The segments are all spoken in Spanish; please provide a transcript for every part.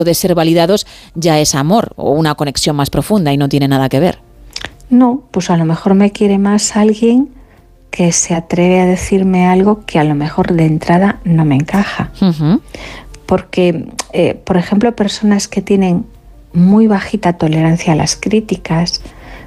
de ser validados ya es amor o una conexión más profunda y no tiene nada que ver. No, pues a lo mejor me quiere más alguien que se atreve a decirme algo que a lo mejor de entrada no me encaja. Uh-huh. Porque, por ejemplo, personas que tienen muy bajita tolerancia a las críticas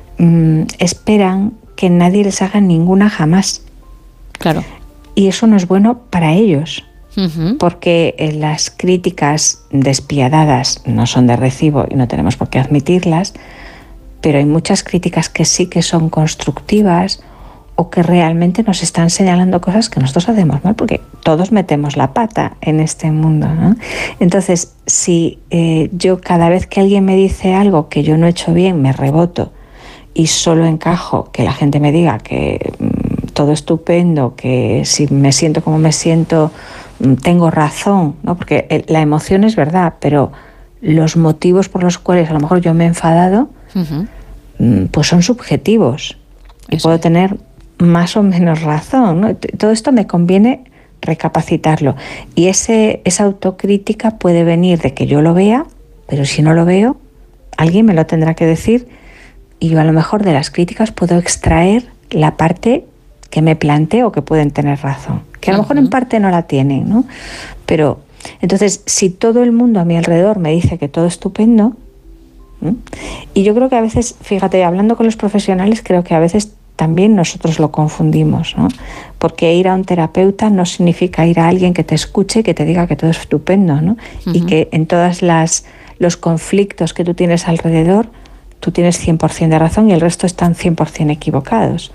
esperan que nadie les haga ninguna jamás. Claro. Y eso no es bueno para ellos. Uh-huh. Porque las críticas despiadadas no son de recibo y no tenemos por qué admitirlas, pero hay muchas críticas que sí que son constructivas o que realmente nos están señalando cosas que nosotros hacemos mal, porque todos metemos la pata en este mundo, ¿no? Entonces, si yo cada vez que alguien me dice algo que yo no he hecho bien, me reboto y solo encajo que la gente me diga que todo estupendo, que si me siento como me siento, tengo razón, ¿no? Porque la emoción es verdad, pero los motivos por los cuales a lo mejor yo me he enfadado, uh-huh, pues son subjetivos. Y puedo tener más o menos razón, ¿no? Todo esto me conviene recapacitarlo. Y esa autocrítica puede venir de que yo lo vea, pero si no lo veo, alguien me lo tendrá que decir y yo a lo mejor de las críticas puedo extraer la parte que me planteo que pueden tener razón, que a lo mejor en parte no la tienen, ¿no? Pero entonces, si todo el mundo a mi alrededor me dice que todo es estupendo, ¿no? Y yo creo que a veces, fíjate, hablando con los profesionales, creo que a veces también nosotros lo confundimos, ¿no? Porque ir a un terapeuta no significa ir a alguien que te escuche y que te diga que todo es estupendo, ¿no? Uh-huh. Y que en todos los conflictos que tú tienes alrededor, tú tienes 100% de razón y el resto están 100% equivocados.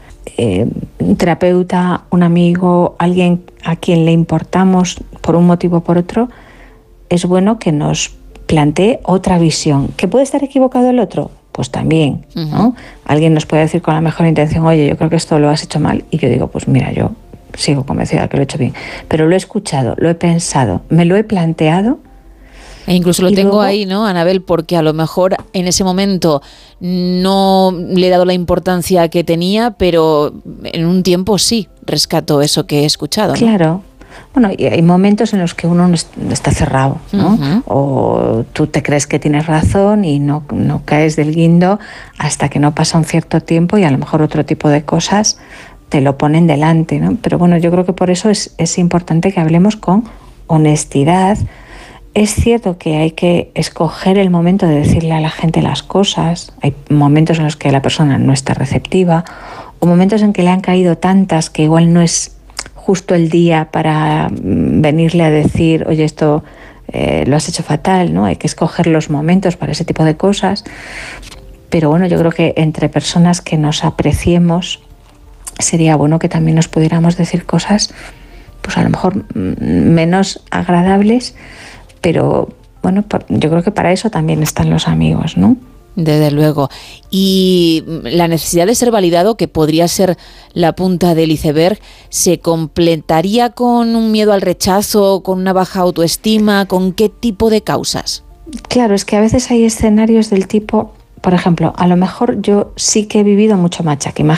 Un terapeuta, un amigo, alguien a quien le importamos por un motivo o por otro, es bueno que nos plantee otra visión. ¿Que puede estar equivocado el otro? Pues también, ¿no? Uh-huh. Alguien nos puede decir con la mejor intención, oye, yo creo que esto lo has hecho mal, y yo digo, pues mira, yo sigo convencida de que lo he hecho bien, pero lo he escuchado, lo he pensado, me lo he planteado. E incluso lo tengo luego ahí, ¿no, Anabel? Porque a lo mejor en ese momento no le he dado la importancia que tenía, pero en un tiempo sí rescato eso que he escuchado, ¿no? Claro. Bueno, y hay momentos en los que uno está cerrado, ¿no? Uh-huh. O tú te crees que tienes razón y no caes del guindo hasta que no pasa un cierto tiempo y a lo mejor otro tipo de cosas te lo ponen delante, ¿no? Pero bueno, yo creo que por eso es importante que hablemos con honestidad. Es cierto que hay que escoger el momento de decirle a la gente las cosas. Hay momentos en los que la persona no está receptiva o momentos en que le han caído tantas que igual no es justo el día para venirle a decir, oye, esto lo has hecho fatal, ¿no? Hay que escoger los momentos para ese tipo de cosas. Pero bueno, yo creo que entre personas que nos apreciemos sería bueno que también nos pudiéramos decir cosas, pues a lo mejor menos agradables, pero bueno, yo creo que para eso también están los amigos, ¿no? Desde luego. Y la necesidad de ser validado, que podría ser la punta del iceberg, ¿se completaría con un miedo al rechazo, con una baja autoestima? ¿Con qué tipo de causas? Claro, es que a veces hay escenarios del tipo, por ejemplo, a lo mejor yo sí que he vivido mucho machaque.